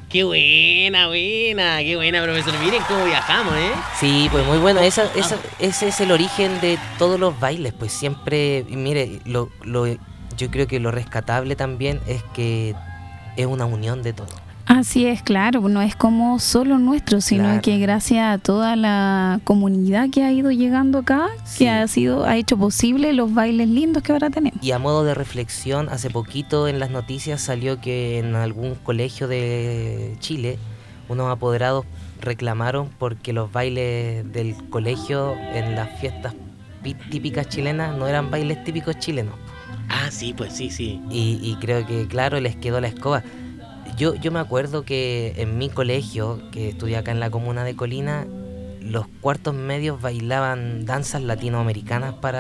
Qué buena, qué buena, profesor. Miren cómo viajamos, ¿eh? Sí, pues muy bueno. Ese es el origen de todos los bailes, pues siempre, y mire, yo creo que lo rescatable también es que es una unión de todo. Así es, claro, no es como solo nuestro, sino Claro. que gracias a toda la comunidad que ha ido llegando acá, Sí. que ha hecho posible los bailes lindos que ahora tenemos. Y a modo de reflexión, hace poquito en las noticias salió que en algún colegio de Chile, unos apoderados reclamaron porque los bailes del colegio en las fiestas típicas chilenas no eran bailes típicos chilenos. Ah, sí, pues sí. Y creo que, claro, les quedó la escoba. Yo me acuerdo que en mi colegio, que estudié acá en la comuna de Colina, los cuartos medios bailaban danzas latinoamericanas para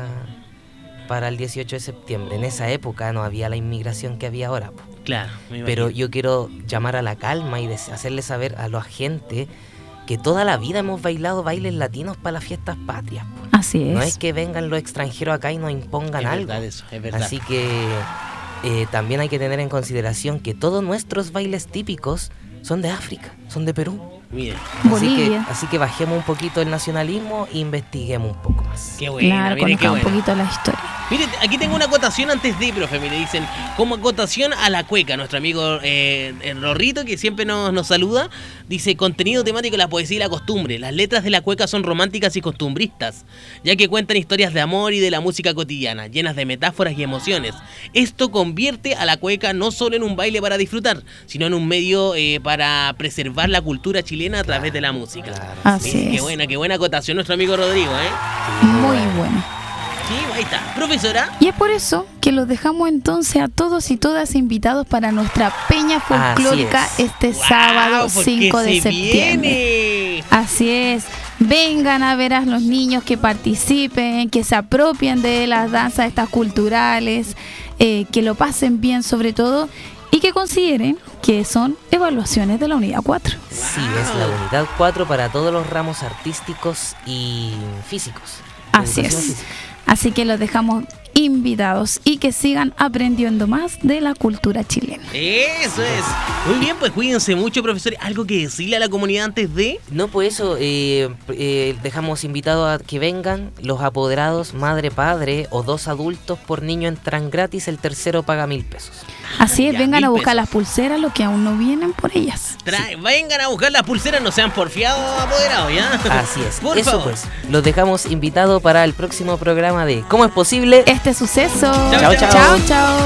el 18 de septiembre. En esa época no había la inmigración que había ahora, po. Claro, me Pero imagino. yo quiero llamar a la calma y hacerle saber a la gente que toda la vida hemos bailado bailes latinos para las fiestas patrias, po. Así es. No es que vengan los extranjeros acá y nos impongan Es algo. verdad eso, es verdad. Así que también hay que tener en consideración que todos nuestros bailes típicos son de África, son de Perú. Miren, Bolivia. Así que bajemos un poquito el nacionalismo e investiguemos un poco más. qué buena, Claro, miren qué conozca un buena. poquito la historia. Mire, aquí tengo una acotación antes de, profe, me dicen, como acotación a la cueca, nuestro amigo el Rorrito, que siempre nos saluda, dice, contenido temático de la poesía y la costumbre. Las letras de la cueca son románticas y costumbristas, ya que cuentan historias de amor y de la música cotidiana, llenas de metáforas y emociones. Esto convierte a la cueca no solo en un baile para disfrutar, sino en un medio para preservar la cultura chilena a través de la música. Claro. Así Miren, es. qué buena acotación nuestro amigo Rodrigo, ¿eh? Muy bueno. Sí, ahí está. Profesora. Y es por eso que los dejamos entonces a todos y todas invitados para nuestra peña folclórica Así es. este ¡Guau! sábado Porque 5 de se septiembre. viene. Así es. Vengan a ver a los niños que participen, que se apropien de las danzas estas culturales, que lo pasen bien sobre todo y que consideren que son evaluaciones de la unidad 4. Sí, es la unidad 4 para todos los ramos artísticos y físicos. Así Educación es. física. Así que los dejamos invitados y que sigan aprendiendo más de la cultura chilena. Eso es. Muy bien, pues cuídense mucho, profesor. ¿Algo que decirle a la comunidad antes de? No, pues eso, dejamos invitados a que vengan los apoderados, madre, padre o 2 adultos por niño entran gratis, el tercero paga 1.000 pesos. Así es, Ya, vengan a 1.000 buscar pesos. las pulseras, los que aún no vienen por ellas. Vengan a buscar las pulseras, no sean porfiados, apoderados, ¿ya? Así es. Por Eso favor. pues, los dejamos invitados para el próximo programa de ¿Cómo es posible? Este suceso. Chao, chao. Chao, chao.